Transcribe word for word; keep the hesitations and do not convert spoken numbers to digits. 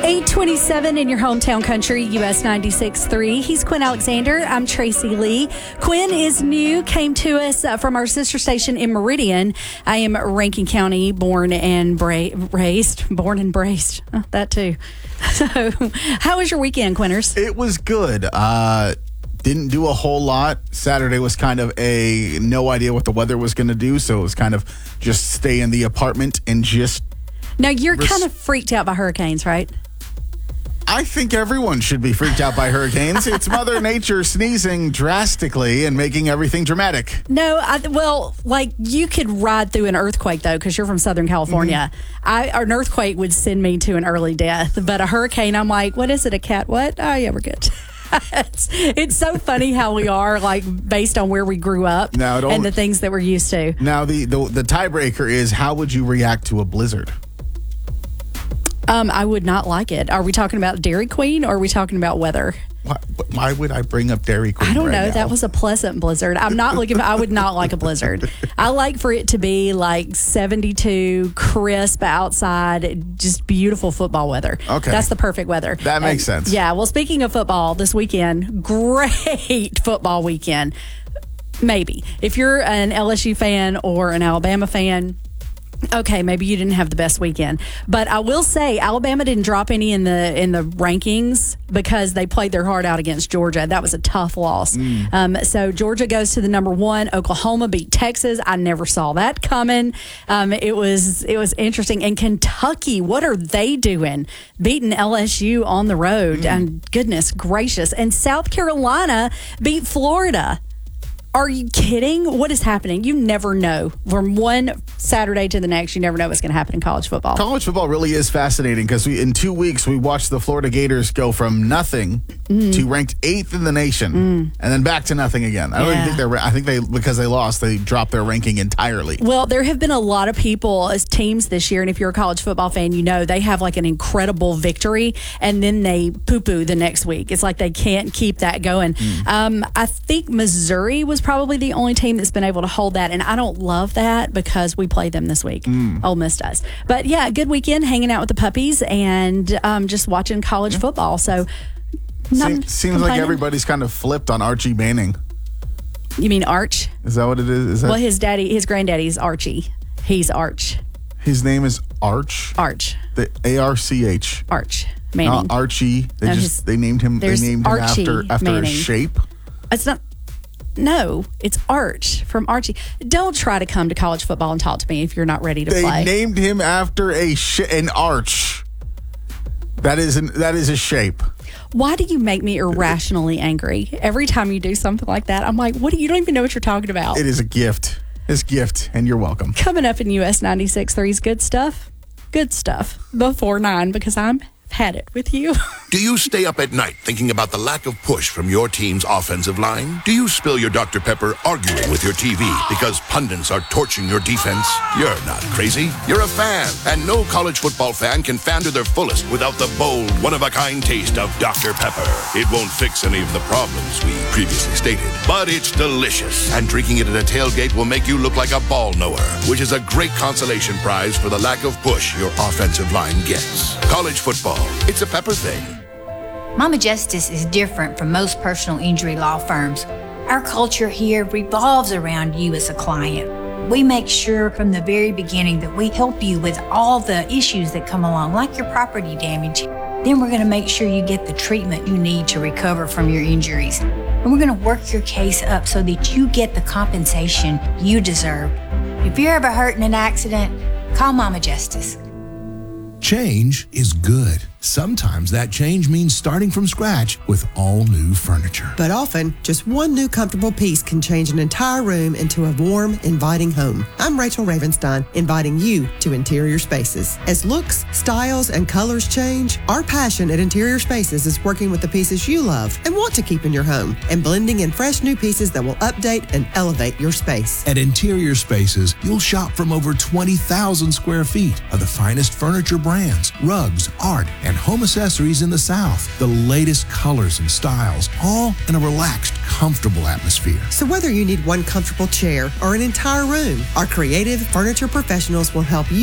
eight twenty-seven in your hometown country, U S ninety-six point three. He's Quinn Alexander. I'm Tracy Lee. Quinn is new, came to us uh, from our sister station in Meridian. I am Rankin County, born and bra- raised. Born and braced. Oh, that too. So, how was your weekend, Quinners? It was good. Uh, didn't do a whole lot. Saturday was kind of a no idea what the weather was going to do, so it was kind of just stay in the apartment and just... Now, you're res- kind of freaked out by hurricanes, right? I think everyone should be freaked out by hurricanes. It's Mother Nature sneezing drastically and making everything dramatic. No, I, well, like you could ride through an earthquake, though, because you're from Southern California. Mm-hmm. I, an earthquake would send me to an early death, but a hurricane, I'm like, what is it, a cat what? Oh, yeah, we're good. it's, it's so funny how we are, like, based on where we grew up now, and the things that we're used to. Now, the, the, the tiebreaker is, how would you react to a blizzard? Um, I would not like it. Are we talking about Dairy Queen or are we talking about weather? Why, why would I bring up Dairy Queen? I don't right know. now? That was a pleasant blizzard. I'm not looking. I would not like a blizzard. I like for it to be like seventy-two, crisp outside, just beautiful football weather. Okay, that's the perfect weather. That makes and, sense. Yeah. Well, speaking of football, this weekend, great football weekend. Maybe if you're an L S U fan or an Alabama fan. Okay, maybe you didn't have the best weekend, but I will say Alabama didn't drop any in the in the rankings because they played their heart out against Georgia. That was a tough loss. Mm. Um, so Georgia goes to the number one. Oklahoma beat Texas. I never saw that coming. Um, it was it was interesting. And Kentucky, what are they doing? Beating L S U on the road. Mm. And goodness gracious. And South Carolina beat Florida. Are you kidding? What is happening? You never know. From one Saturday to the next, you never know what's going to happen in college football. College football really is fascinating because we, in two weeks, we watched the Florida Gators go from nothing mm. to ranked eighth in the nation mm. and then back to nothing again. I don't yeah. even think they're, I think they, because they lost, they dropped their ranking entirely. Well, there have been a lot of people as teams this year, and if you're a college football fan, you know, they have like an incredible victory and then they poo-poo the next week. It's like they can't keep that going. Mm. Um, I think Missouri was probably the only team that's been able to hold that, and I don't love that because we played them this week. Mm. Ole Miss does. But yeah, good weekend hanging out with the puppies and um, just watching college yeah. football. So Seems, seems like everybody's kind of flipped on Archie Manning. You mean Arch? Is that what it is? Is that- well, his daddy, his granddaddy's Archie. He's Arch. His name is Arch. Arch. The A R C H. Arch Manning. Not Archie. They no, just his, they named him. They named him Archie after after Manning. a shape. It's not. No, it's Arch from Archie. Don't try to come to college football and talk to me if you're not ready to they play. They named him after a sh- an arch. That is an, that is a shape. Why do you make me irrationally angry every time you do something like that? I'm like, what? Do you don't even know what you're talking about. It is a gift. It's a gift, and you're welcome. Coming up in U S ninety-six point three's Good Stuff. Good stuff before nine because I'm had it with you. Do you stay up at night thinking about the lack of push from your team's offensive line? Do you spill your Doctor Pepper arguing with your T V because pundits are torching your defense? You're not crazy. You're a fan, and no college football fan can fan to their fullest without the bold, one-of-a-kind taste of Doctor Pepper. It won't fix any of the problems we previously stated, but it's delicious, and drinking it at a tailgate will make you look like a ball knower, which is a great consolation prize for the lack of push your offensive line gets. College football, it's a Pepper thing. Mama Justice is different from most personal injury law firms. Our culture here revolves around you as a client. We make sure from the very beginning that we help you with all the issues that come along, like your property damage. Then we're going to make sure you get the treatment you need to recover from your injuries. And we're going to work your case up so that you get the compensation you deserve. If you're ever hurt in an accident, call Mama Justice. Change is good. Sometimes that change means starting from scratch with all new furniture. But often, just one new comfortable piece can change an entire room into a warm, inviting home. I'm Rachel Ravenstein, inviting you to Interior Spaces. As looks, styles, and colors change, our passion at Interior Spaces is working with the pieces you love and want to keep in your home and blending in fresh new pieces that will update and elevate your space. At Interior Spaces, you'll shop from over twenty thousand square feet of the finest furniture brands, rugs, art, and home accessories in the South. The latest colors and styles, all in a relaxed, comfortable atmosphere. So whether you need one comfortable chair or an entire room, our creative furniture professionals will help you